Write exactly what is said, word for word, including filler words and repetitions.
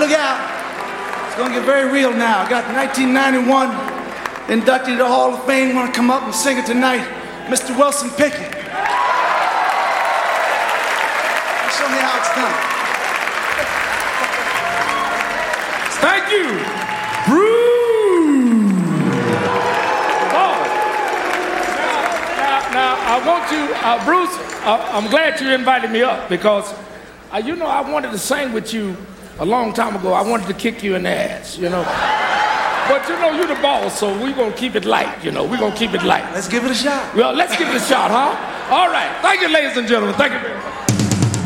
look out. It's gonna get very real now. I got nineteen ninety-one inducted into the Hall of Fame. Wanna come up and sing it tonight, Mister Wilson Pickett. Show me how it's done. Thank you, Bruce. Oh, now, now, now I want you, uh, Bruce. Uh, I'm glad you invited me up because, uh, you know, I wanted to sing with you a long time ago. I wanted to kick you in the ass, you know. But you know, you're the boss, so we're gonna keep it light. You know, we're gonna keep it light. Let's give it a shot. Well, let's give it a shot, huh? All right. Thank you, ladies and gentlemen. Thank you very much.